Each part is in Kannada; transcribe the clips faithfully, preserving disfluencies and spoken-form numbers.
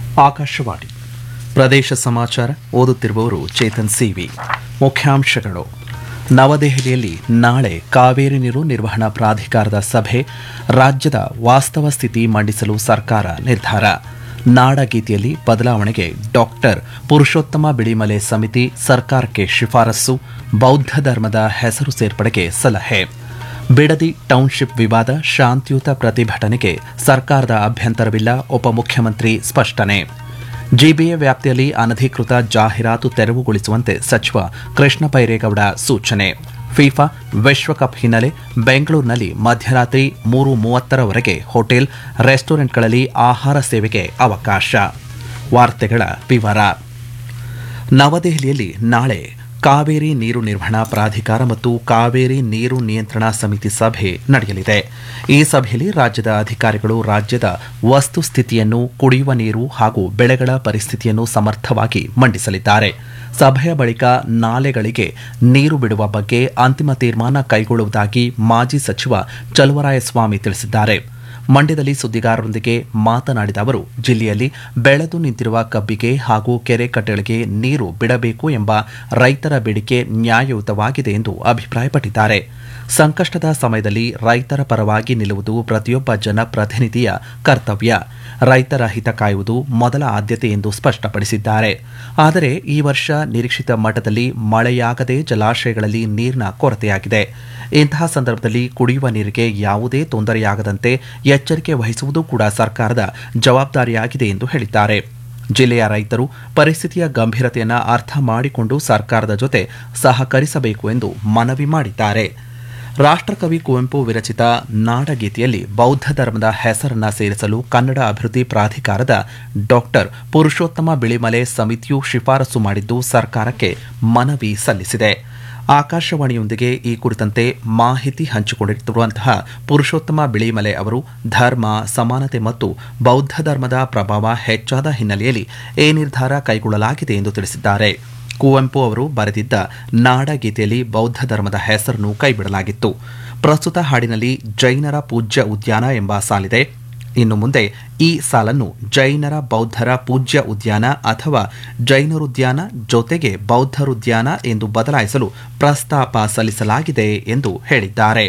ಆಕಾಶವಾಣಿ ಪ್ರದೇಶ ಸಮಾಚಾರ ಓದುತ್ತಿರುವವರು ಚೇತನ್ ಸಿವಿ. ಮುಖ್ಯಾಂಶಗಳು: ನವದೆಹಲಿಯಲ್ಲಿ ನಾಳೆ ಕಾವೇರಿ ನೀರು ನಿರ್ವಹಣಾ ಪ್ರಾಧಿಕಾರದ ಸಭೆ, ರಾಜ್ಯದ ವಾಸ್ತವ ಸ್ಥಿತಿ ಮಂಡಿಸಲು ಸರ್ಕಾರ ನಿರ್ಧಾರ. ನಾಡಗೀತೆಯಲ್ಲಿ ಬದಲಾವಣೆಗೆ ಡಾಕ್ಟರ್ ಪುರುಷೋತ್ತಮ ಬಿಳಿಮಲೆ ಸಮಿತಿ ಸರ್ಕಾರಕ್ಕೆ ಶಿಫಾರಸು, ಬೌದ್ಧ ಧರ್ಮದ ಹೆಸರು ಸೇರ್ಪಡೆಗೆ ಸಲಹೆ. ಬಿಡದಿ ಟೌನ್ಶಿಪ್ ವಿವಾದ, ಶಾಂತಿಯುತ ಪ್ರತಿಭಟನೆಗೆ ಸರ್ಕಾರದ ಅಭ್ಯಂತರವಿಲ್ಲ, ಉಪಮುಖ್ಯಮಂತ್ರಿ ಸ್ಪಷ್ಟನೆ. ಜಿಬಿಎ ವ್ಯಾಪ್ತಿಯಲ್ಲಿ ಅನಧಿಕೃತ ಜಾಹೀರಾತು ತೆರವುಗೊಳಿಸುವಂತೆ ಸಚಿವ ಕೃಷ್ಣ ಬೈರೇಗೌಡ ಸೂಚನೆ. ಫಿಫಾ ವಿಶ್ವಕಪ್ ಹಿನ್ನೆಲೆ ಬೆಂಗಳೂರಿನಲ್ಲಿ ಮಧ್ಯರಾತ್ರಿ ಮೂರು ಮೂವತ್ತರವರೆಗೆ ಹೋಟೆಲ್, ರೆಸ್ಟೋರೆಂಟ್ಗಳಲ್ಲಿ ಆಹಾರ ಸೇವೆಗೆ ಅವಕಾಶ. ವಾರ್ತೆಗಳ ವಿವರ. ನವದೆಹಲಿಯಲ್ಲಿ ನಾಳೆ ಕಾವೇರಿ ನೀರು ನಿರ್ವಹಣಾ ಪ್ರಾಧಿಕಾರ ಮತ್ತು ಕಾವೇರಿ ನೀರು ನಿಯಂತ್ರಣ ಸಮಿತಿ ಸಭೆ ನಡೆಯಲಿದೆ. ಈ ಸಭೆಯಲ್ಲಿ ರಾಜ್ಯದ ಅಧಿಕಾರಿಗಳು ರಾಜ್ಯದ ವಸ್ತುಸ್ಥಿತಿಯನ್ನು, ಕುಡಿಯುವ ನೀರು ಹಾಗೂ ಬೆಳೆಗಳ ಪರಿಸ್ಥಿತಿಯನ್ನು ಸಮರ್ಥವಾಗಿ ಮಂಡಿಸಲಿದ್ದಾರೆ. ಸಭೆಯ ಬಳಿಕ ನಾಲೆಗಳಿಗೆ ನೀರು ಬಿಡುವ ಬಗ್ಗೆ ಅಂತಿಮ ತೀರ್ಮಾನ ಕೈಗೊಳ್ಳುವುದಾಗಿ ಮಾಜಿ ಸಚಿವ ಚಲುವರಾಯಸ್ವಾಮಿ ತಿಳಿಸಿದ್ದಾರೆ. ಮಂಡ್ಯದಲ್ಲಿ ಸುದ್ದಿಗಾರರೊಂದಿಗೆ ಮಾತನಾಡಿದ ಅವರು, ಜಿಲ್ಲೆಯಲ್ಲಿ ಬೆಳೆದು ನಿಂತಿರುವ ಕಬ್ಬಿಗೆ ಹಾಗೂ ಕೆರೆ ಕಟ್ಟೆಗಳಿಗೆ ನೀರು ಬಿಡಬೇಕು ಎಂಬ ರೈತರ ಬೇಡಿಕೆ ನ್ಯಾಯಯುತವಾಗಿದೆ ಎಂದು ಅಭಿಪ್ರಾಯಪಟ್ಟಿದ್ದಾರೆ. ಸಂಕಷ್ಟದ ಸಮಯದಲ್ಲಿ ರೈತರ ಪರವಾಗಿ ನಿಲ್ಲುವುದು ಪ್ರತಿಯೊಬ್ಬ ಜನಪ್ರತಿನಿಧಿಯ ಕರ್ತವ್ಯ. ರೈತರ ಹಿತ ಕಾಯುವುದು ಮೊದಲ ಆದ್ಯತೆ ಎಂದು ಸ್ಪಷ್ಟಪಡಿಸಿದ್ದಾರೆ. ಆದರೆ ಈ ವರ್ಷ ನಿರೀಕ್ಷಿತ ಮಟ್ಟದಲ್ಲಿ ಮಳೆಯಾಗದೆ ಜಲಾಶಯಗಳಲ್ಲಿ ನೀರಿನ ಕೊರತೆಯಾಗಿದೆ. ಇಂತಹ ಸಂದರ್ಭದಲ್ಲಿ ಕುಡಿಯುವ ನೀರಿಗೆ ಯಾವುದೇ ತೊಂದರೆಯಾಗದಂತೆ ಎಚ್ಚರಿಕೆ ವಹಿಸುವುದು ಕೂಡ ಸರ್ಕಾರದ ಜವಾಬ್ದಾರಿಯಾಗಿದೆ ಎಂದು ಹೇಳಿದ್ದಾರೆ. ಜಿಲ್ಲೆಯ ರೈತರು ಪರಿಸ್ಥಿತಿಯ ಗಂಭೀರತೆಯನ್ನು ಅರ್ಥ ಮಾಡಿಕೊಂಡು ಸರ್ಕಾರದ ಜೊತೆ ಸಹಕರಿಸಬೇಕು ಎಂದು ಮನವಿ ಮಾಡಿದ್ದಾರೆ. ರಾಷ್ಟ್ರಕವಿ ಕುವೆಂಪು ವಿರಚಿತ ನಾಡಗೀತೆಯಲ್ಲಿ ಬೌದ್ಧ ಧರ್ಮದ ಹೆಸರನ್ನ ಸೇರಿಸಲು ಕನ್ನಡ ಅಭಿವೃದ್ಧಿ ಪ್ರಾಧಿಕಾರದ ಡಾಕ್ಟರ್ ಪುರುಷೋತ್ತಮ ಬಿಳಿಮಲೆ ಸಮಿತಿಯು ಶಿಫಾರಸು ಮಾಡಿದ್ದು ಸರ್ಕಾರಕ್ಕೆ ಮನವಿ ಸಲ್ಲಿಸಿದೆ. ಆಕಾಶವಾಣಿಯೊಂದಿಗೆ ಈ ಕುರಿತಂತೆ ಮಾಹಿತಿ ಹಂಚಿಕೊಂಡಿರುವಂತಹ ಪುರುಷೋತ್ತಮ ಬಿಳಿಮಲೆ ಅವರು, ಧರ್ಮ, ಸಮಾನತೆ ಮತ್ತು ಬೌದ್ಧ ಧರ್ಮದ ಪ್ರಭಾವ ಹೆಚ್ಚಾದ ಹಿನ್ನೆಲೆಯಲ್ಲಿ ಈ ನಿರ್ಧಾರ ಕೈಗೊಳ್ಳಲಾಗಿದೆ ಎಂದು ತಿಳಿಸಿದ್ದಾರೆ. ಕುವೆಂಪು ಅವರು ಬರೆದಿದ್ದ ನಾಡಗೀತೆಯಲ್ಲಿ ಬೌದ್ಧ ಧರ್ಮದ ಹೆಸರನ್ನು ಕೈಬಿಡಲಾಗಿತ್ತು. ಪ್ರಸ್ತುತ ಹಾಡಿನಲ್ಲಿ ಜೈನರ ಪೂಜ್ಯ ಉದ್ಯಾನ ಎಂಬ ಸಾಲಿದೆ. ಇನ್ನು ಮುಂದೆ ಈ ಸಾಲನ್ನು ಜೈನರ ಬೌದ್ಧರ ಪೂಜ್ಯ ಉದ್ಯಾನ ಅಥವಾ ಜೈನರುದ್ಯಾನ ಜೊತೆಗೆ ಬೌದ್ಧರುದ್ಯಾನ ಎಂದು ಬದಲಾಯಿಸಲು ಪ್ರಸ್ತಾಪ ಸಲ್ಲಿಸಲಾಗಿದೆ ಎಂದು ಹೇಳಿದ್ದಾರೆ.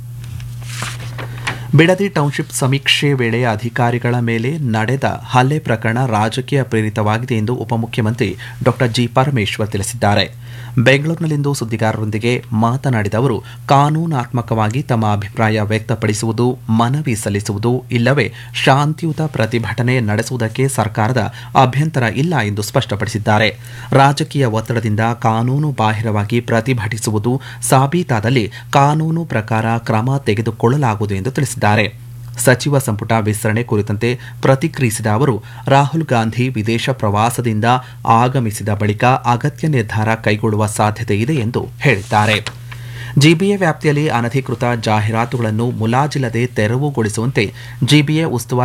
ಬಿಡದಿ ಟೌನ್ಶಿಪ್ ಸಮೀಕ್ಷೆ ವೇಳೆ ಅಧಿಕಾರಿಗಳ ಮೇಲೆ ನಡೆದ ಹಲ್ಲೆ ಪ್ರಕರಣ ರಾಜಕೀಯ ಪ್ರೇರಿತವಾಗಿದೆ ಎಂದು ಉಪಮುಖ್ಯಮಂತ್ರಿ ಡಾ ಜಿ ಪರಮೇಶ್ವರ್ ತಿಳಿಸಿದ್ದಾರೆ. ಬೆಂಗಳೂರಿನಲ್ಲಿಂದು ಸುದ್ದಿಗಾರರೊಂದಿಗೆ ಮಾತನಾಡಿದ ಅವರು, ಕಾನೂನಾತ್ಮಕವಾಗಿ ತಮ್ಮ ಅಭಿಪ್ರಾಯ ವ್ಯಕ್ತಪಡಿಸುವುದು, ಮನವಿ ಸಲ್ಲಿಸುವುದು ಇಲ್ಲವೇ ಶಾಂತಿಯುತ ಪ್ರತಿಭಟನೆ ನಡೆಸುವುದಕ್ಕೆ ಸರ್ಕಾರದ ಅಭ್ಯಂತರ ಇಲ್ಲ ಎಂದು ಸ್ಪಷ್ಟಪಡಿಸಿದ್ದಾರೆ. ರಾಜಕೀಯ ಒತ್ತಡದಿಂದ ಕಾನೂನು ಬಾಹಿರವಾಗಿ ಪ್ರತಿಭಟಿಸುವುದು ಸಾಬೀತಾದಲ್ಲಿ ಕಾನೂನು ಪ್ರಕಾರ ಕ್ರಮ ತೆಗೆದುಕೊಳ್ಳಲಾಗುವುದು ಎಂದು ತಿಳಿಸಿದ್ದಾರೆ. ಸಚಿವ ಸಂಪುಟ ವಿಸ್ತರಣೆ ಕುರಿತಂತೆ ಪ್ರತಿಕ್ರಿಯಿಸಿದ ಅವರು, ರಾಹುಲ್ ಗಾಂಧಿ ವಿದೇಶ ಪ್ರವಾಸದಿಂದ ಆಗಮಿಸಿದ ಬಳಿಕ ಅಗತ್ಯ ನಿರ್ಧಾರ ಕೈಗೊಳ್ಳುವ ಸಾಧ್ಯತೆ ಇದೆ ಎಂದು ಹೇಳಿದ್ದಾರೆ. ಜಿಬಿಎ ವ್ಯಾಪ್ತಿಯಲ್ಲಿ ಅನಧಿಕೃತ ಜಾಹೀರಾತುಗಳನ್ನು ಮುಲಾಜಿಲ್ಲದೆ ತೆರವುಗೊಳಿಸುವಂತೆ ಜಿಬಿಎ ಉಸ್ತುವಾರಿ